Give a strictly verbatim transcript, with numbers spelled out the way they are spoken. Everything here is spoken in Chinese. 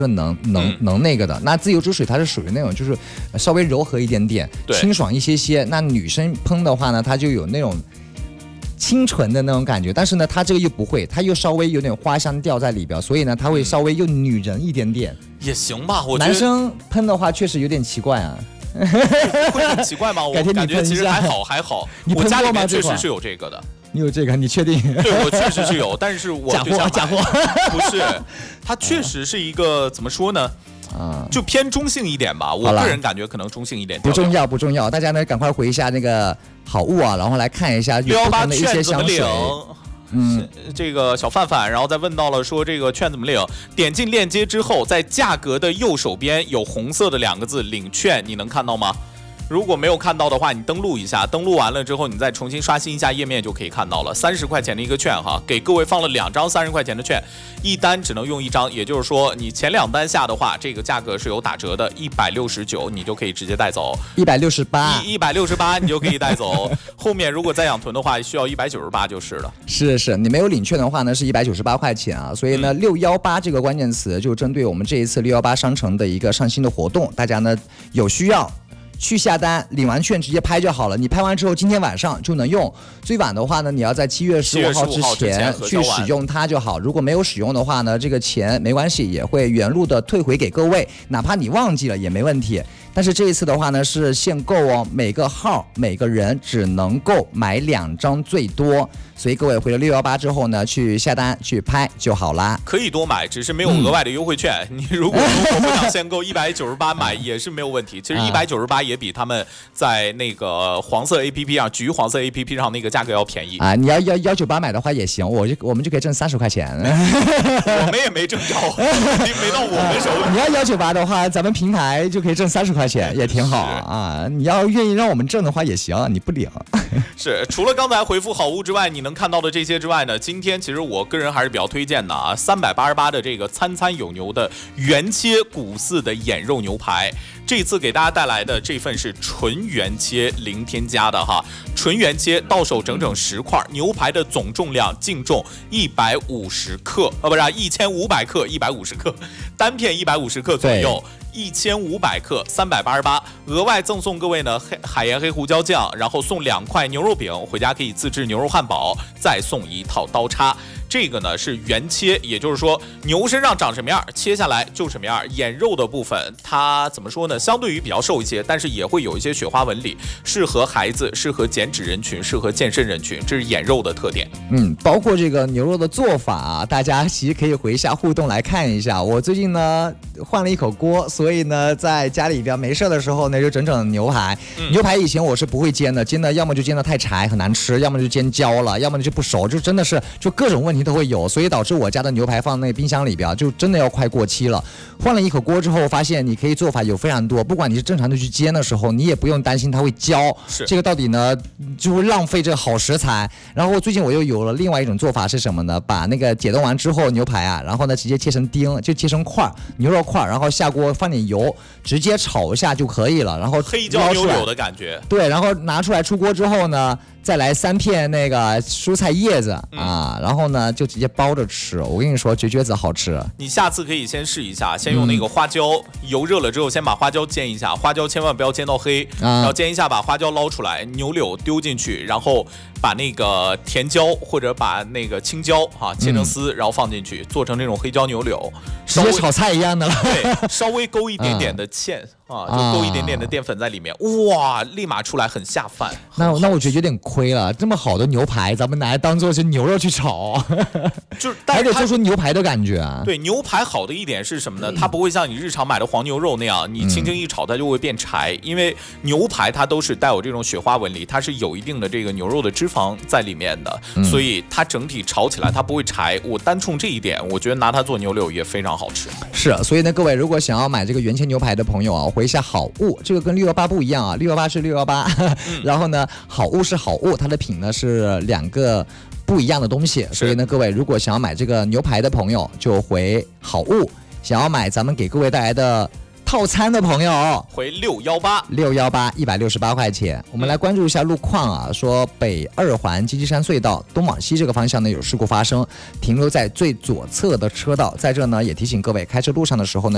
能能、嗯、能那个的。那自由之水它是属于那种就是稍微柔和一点点，清爽一些些。那女生喷的话呢，它就有那种清纯的那种感觉，但是呢，它这个又不会，它又稍微有点花香调在里边，所以呢，它会稍微又女人一点点。 也行吧，我觉得男生喷的话确实有点奇怪啊。 会很奇怪吗？我感觉其实还好还好。我家里面确实是有这个的。 你有这个？你确定？ 对，我确实是有，但是我假货假货不是，它确实是一个怎么说呢？啊，就偏中性一点吧。我个人感觉可能中性一点。 不重要不重要，大家呢赶快回一下那个好物啊，然后来看一下有不同的一些香水。 嗯，这个小范范，然后再问到了说这个券怎么领？点进链接之后，在价格的右手边有红色的两个字领券，你能看到吗？如果没有看到的话，你登录一下，登录完了之后，你再重新刷新一下页面就可以看到了。三十块钱的一个券哈，给各位放了两张三十块钱的券，一单只能用一张，也就是说你前两单下的话，这个价格是有打折的，一百六十九你就可以直接带走， 一百六十八， 一百六十八你就可以带走。后面如果再想囤的话，需要一百九十八就是了。 是是，你没有领券的话呢，是一百九十八块钱啊。所以呢，六幺八这个关键词就针对我们这一次六幺八商城的一个上新的活动，大家呢有需要。去下单，领完券直接拍就好了。你拍完之后，今天晚上就能用。最晚的话呢，你要在七月十五号之前去使用它就好。如果没有使用的话呢，这个钱没关系，也会原路的退回给各位，哪怕你忘记了也没问题。但是这一次的话呢，是限购哦，每个号每个人只能够买两张最多。所以各位回了六幺八之后呢，去下单去拍就好啦。 可以多买，只是没有额外的优惠券。嗯、你如果如果不想限购，一百九十八买也是没有问题。其实一百九十八也比他们在那个黄色 A P P 上、橘黄色 A P P 上那个价格要便宜啊。你要要幺九八买的话也行，我就我们就可以挣三十块钱。 我们也没挣着，没到我们手里。 你要幺九八的话，咱们平台就可以挣三十块钱，也挺好啊。你要愿意让我们挣的话也行，你不领。 是，除了刚才回复好物之外，你能看到的这些之外呢，今天其实我个人还是比较推荐的啊，三百八十八的这个餐餐有牛的原切骨饲的眼肉牛排，这次给大家带来的这份是纯原切零添加的哈，纯原切到手整整十块，牛排的总重量净重一百五十克啊，不是一千五百克，一百五十克，单片一百五十克左右。一千五百克，三百八十八，额外赠送各位呢黑海盐黑胡椒酱，然后送两块牛肉饼，回家可以自制牛肉汉堡，再送一套刀叉。这个呢是原切，也就是说牛身上长什么样，切下来就什么样。眼肉的部分，它怎么说呢？相对于比较瘦一些，但是也会有一些雪花纹理，适合孩子，适合减脂人群，适合健身人群，这是眼肉的特点。 嗯，包括这个牛肉的做法啊，大家其实可以回一下互动来看一下。我最近呢换了一口锅，所以呢在家里边没事的时候呢就整整牛排。嗯、牛排以前我是不会煎的，煎的要么就煎的太柴很难吃，要么就煎焦了，要么就不熟，就真的是就各种问题都会有，所以导致我家的牛排放那个冰箱里边就真的要快过期了。换了一口锅之后，发现你可以做法有非常多，不管你是正常的去煎的时候，你也不用担心它会焦，这个到底呢就会浪费这个好食材。然后最近我又有了另外一种做法是什么呢？把那个解冻完之后牛排啊，然后呢直接切成丁，就切成块牛肉块，然后下锅放点油，直接炒一下就可以了。然后黑椒牛柳的感觉， 对，然后拿出来出锅之后呢，再来三片那个蔬菜叶子、嗯、啊，然后呢就直接包着吃。我跟你说，绝绝子好吃。 你下次可以先试一下，先用那个花椒，嗯、油热了之后，先把花椒煎一下，花椒千万不要煎到黑，啊、然后煎一下，把花椒捞出来，牛柳丢进去，然后把那个甜椒或者把那个青椒啊切成丝，嗯、然后放进去，做成那种黑椒牛柳， 直接炒菜一样的了。 对，稍微勾一点点的芡。啊，就勾一点点的淀粉在里面，哇，立马出来很下饭。 那那我觉得有点亏了，这么好的牛排，咱们拿来当做是牛肉去炒， 就是还得做出牛排的感觉啊。 对，牛排好的一点是什么呢？它不会像你日常买的黄牛肉那样，你轻轻一炒它就会变柴，因为牛排它都是带有这种雪花纹理，它是有一定的这个牛肉的脂肪在里面的，所以它整体炒起来它不会柴。我单冲这一点，我觉得拿它做牛柳也非常好吃。 是，所以呢，各位如果想要买这个原切牛排的朋友啊，回一下好物，这个跟六幺八不一样啊，六幺八是六幺八，然后呢，好物是好物，它的品呢是两个不一样的东西，所以呢，各位如果想要买这个牛排的朋友，就回好物；想要买咱们给各位带来的套餐的朋友， 回六幺八， 六幺八一百六十八块钱。我们来关注一下路况啊，说北二环积积山隧道东往西这个方向呢有事故发生，停留在最左侧的车道，在这呢也提醒各位开车路上的时候呢。